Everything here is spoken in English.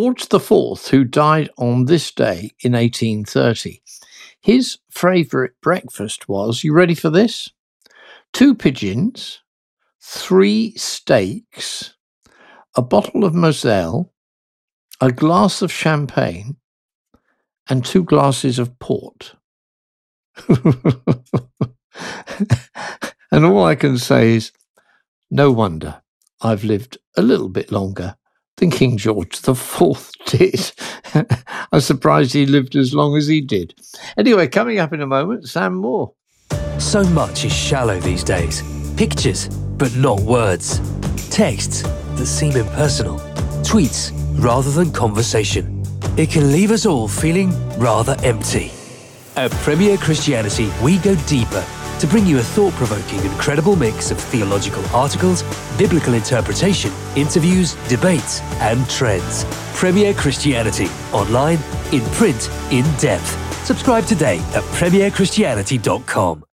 George IV, who died on this day in 1830. His favourite breakfast was, you ready for this? 2 pigeons, 3 steaks, a bottle of Moselle, a glass of champagne, and 2 glasses of port. And all I can say is, no wonder I've lived a little bit longer than King George IV did. I'm surprised he lived as long as he did. Anyway, coming up in a moment, Sam Moore. So much is shallow these days. Pictures, but not words. Texts that seem impersonal. Tweets rather than conversation. It can leave us all feeling rather empty. At Premier Christianity, we go deeper to bring you a thought-provoking and credible mix of theological articles, biblical interpretation, interviews, debates, and trends. Premier Christianity. Online, in print, in depth. Subscribe today at premierchristianity.com.